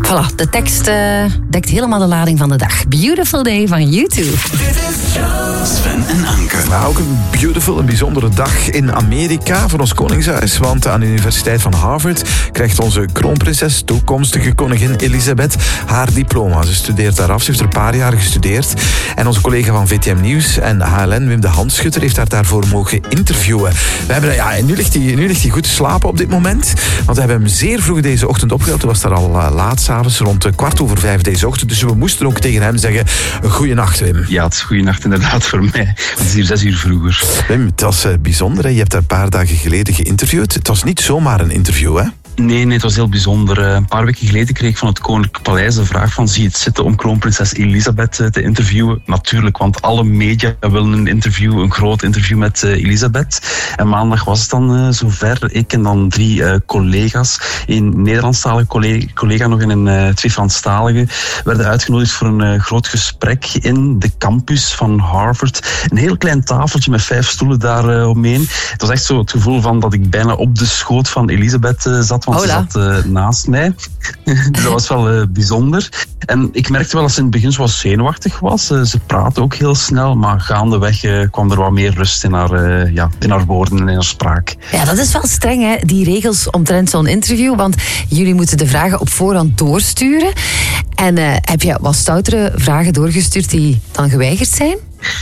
Voilà, de tekst dekt helemaal de lading van de dag. Beautiful Day van YouTube. Sven en Anke. Maar ook een beautiful, een bijzondere dag in Amerika voor ons koningshuis. Want aan de Universiteit van Harvard krijgt onze kroonprinses, toekomstige koningin Elisabeth, haar diploma. Ze studeert daar af, ze heeft er een paar jaar gestudeerd. En onze collega van VTM Nieuws en HLN, Wim de Handschutter, heeft haar daarvoor mogen interviewen. We hebben, nu ligt hij goed te slapen op dit moment. Want we hebben hem zeer vroeg deze ochtend opgehaald. Hij was daar al laat s'avonds, rond 4:15 deze ochtend. Dus we moesten ook tegen hem zeggen, goeienacht Wim. Ja, het is goeienacht inderdaad voor mij. Het is hier 6 uur vroeger. Wim, het was bijzonder. Hè? Je hebt haar een paar dagen geleden geïnterviewd. Het was niet zomaar een interview, hè? Nee, het was heel bijzonder. Een paar weken geleden kreeg ik van het Koninklijk Paleis de vraag van, zie je het zitten om kroonprinses Elisabeth te interviewen? Natuurlijk, want alle media willen een interview, een groot interview met Elisabeth. En maandag was het dan zover. Ik en dan 3 collega's, een Nederlandstalige collega nog en een 2 Franstalige, werden uitgenodigd voor een groot gesprek in de campus van Harvard. Een heel klein tafeltje met 5 stoelen daar omheen. Het was echt zo het gevoel van dat ik bijna op de schoot van Elisabeth zat, want ze zat naast mij. Dus dat was wel bijzonder. En ik merkte wel dat ze in het begin zo wat zenuwachtig was. Ze praatte ook heel snel, maar gaandeweg kwam er wat meer rust in haar woorden en in haar spraak. Ja, dat is wel streng, hè, die regels omtrent zo'n interview. Want jullie moeten de vragen op voorhand doorsturen. En heb je wat stoutere vragen doorgestuurd die dan geweigerd zijn?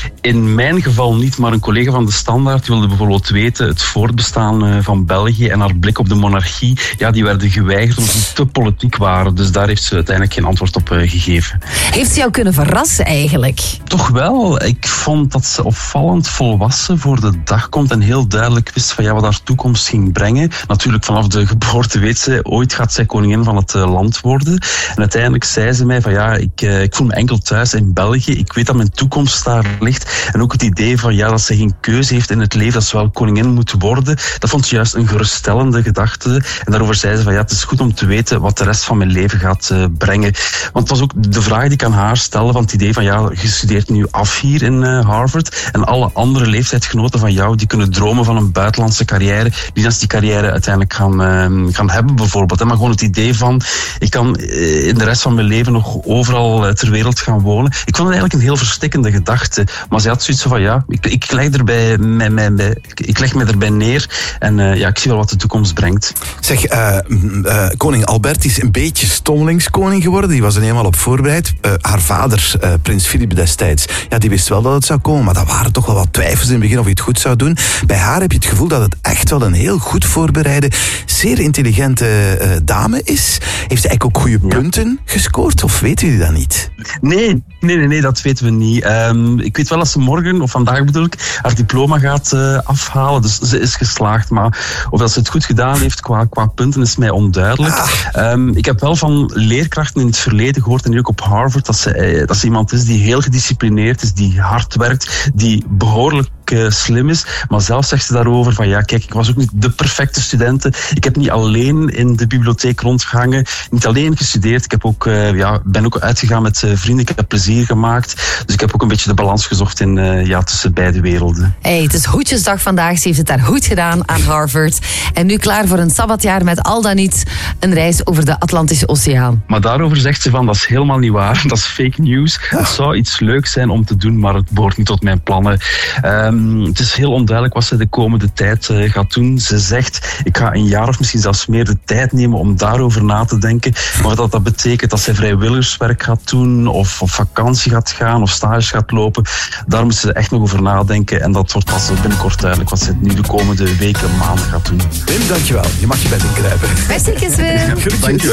In mijn geval niet, maar een collega van de Standaard wilde bijvoorbeeld weten het voortbestaan van België en haar blik op de monarchie. Ja, die werden geweigerd omdat ze te politiek waren. Dus daar heeft ze uiteindelijk geen antwoord op gegeven. Heeft ze jou kunnen verrassen eigenlijk? Toch wel. Ik vond dat ze opvallend volwassen voor de dag komt en heel duidelijk wist van wat haar toekomst ging brengen. Natuurlijk vanaf de geboorte weet ze, ooit gaat zij koningin van het land worden. En uiteindelijk zei ze mij van ik voel me enkel thuis in België. Ik weet dat mijn toekomst daar ligt. En ook het idee van dat ze geen keuze heeft in het leven, dat ze wel koningin moet worden. Dat vond ze juist een geruststellende gedachte. En daarover zei ze van het is goed om te weten wat de rest van mijn leven gaat brengen. Want het was ook de vraag die ik aan haar stelde, van het idee van je studeert nu af hier in Harvard en alle andere leeftijdsgenoten van jou die kunnen dromen van een buitenlandse carrière, die als die carrière uiteindelijk gaan hebben bijvoorbeeld. Maar gewoon het idee van ik kan in de rest van mijn leven nog overal ter wereld gaan wonen. Ik vond het eigenlijk een heel verstikkende gedachte. Maar ze had zoiets van ik leg me erbij neer en ik zie wel wat de toekomst brengt. Zeg, koning Albert is een beetje stommelingskoning geworden. Die was er helemaal op voorbereid. Haar vader, prins Philip destijds, die wist wel dat het zou komen, maar daar waren toch wel wat twijfels in het begin of hij het goed zou doen. Bij haar heb je het gevoel dat het echt wel een heel goed voorbereide, zeer intelligente dame is. Heeft ze eigenlijk ook goede punten gescoord, of weten jullie dat niet? Nee, dat weten we niet. Ik weet wel dat ze morgen, of vandaag bedoel ik, haar diploma gaat afhalen. Dus ze is geslaagd. Maar of dat ze het goed gedaan heeft qua punten is mij onduidelijk. Ik heb wel van leerkrachten in het verleden gehoord, en nu ook op Harvard, dat ze iemand is die heel gedisciplineerd is, die hard werkt, die behoorlijk slim is. Maar zelf zegt ze daarover van kijk, ik was ook niet de perfecte studente. Ik heb niet alleen in de bibliotheek rondgehangen, niet alleen gestudeerd. Ik heb ook, ben ook uitgegaan met vrienden. Ik heb plezier gemaakt. Dus ik heb ook een beetje de balans gezocht in tussen beide werelden. Hey, het is hoedjesdag vandaag. Ze heeft het daar goed gedaan aan Harvard. En nu klaar voor een sabbatjaar met al dan niet een reis over de Atlantische Oceaan. Maar daarover zegt ze van, dat is helemaal niet waar. Dat is fake news. Het zou iets leuks zijn om te doen, maar het behoort niet tot mijn plannen. Het is heel onduidelijk wat ze de komende tijd gaat doen. Ze zegt, ik ga een jaar of misschien zelfs meer de tijd nemen om daarover na te denken. Maar dat betekent dat zij vrijwilligerswerk gaat doen, of op vakantie gaat gaan, of stages gaat lopen. Daar moet ze echt nog over nadenken. En dat wordt pas binnenkort duidelijk wat ze nu de komende weken en maanden gaat doen. Wim, dankjewel. Je mag je bed inkruipen. Merci, Wim. Dankjewel.